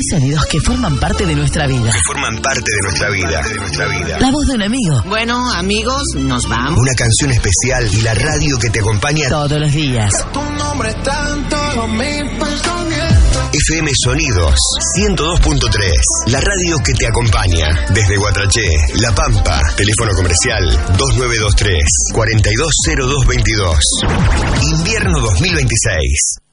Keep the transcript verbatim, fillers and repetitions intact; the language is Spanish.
sonidos que forman parte de nuestra vida. Que forman parte de nuestra vida. De nuestra vida. La voz de un amigo. Bueno, amigos, nos vamos. Una canción especial y la radio que te acompaña todos los días. Tu nombre está en todos mis pensamientos. F M Sonidos ciento dos punto tres. La radio que te acompaña desde Guatraché, La Pampa. Teléfono comercial dos nueve dos tres, cuatro dos cero dos dos dos. Invierno dos mil veintiséis.